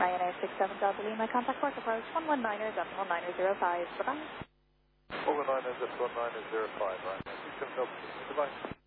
Ryanair 67 Delta Lima, contact port approach 119er, Delta 1905. Bye-bye. 119er, Delta 1905, Ryanair 67 Delta Lima, goodbye.